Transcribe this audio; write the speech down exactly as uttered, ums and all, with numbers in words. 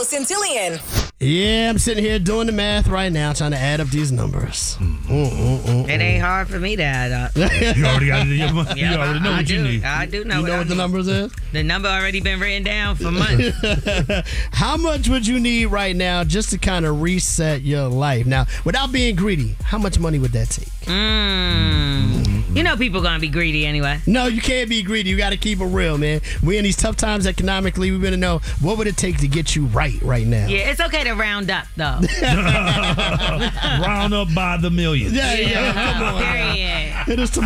Santillian. Yeah, I'm sitting here doing the math right now, trying to add up these numbers. Mm, mm, mm, It ain't hard for me to add up. You already got it in your mind. Yeah, You already know I, what I you do. need. I do know You what, know I what the need. numbers is? The number already been written down for months. How much would you need right now just to kind of reset your life? Now, without being greedy, how much money would that take? Mm. You know people gonna be greedy anyway. No, you can't be greedy. You got to keep it real, man. We in these tough times economically. We want to know, what would it take to get you right right now? Yeah, it's okay to round up though. Round up by the millions. Yeah, yeah. Come on. Period. It is tomorrow.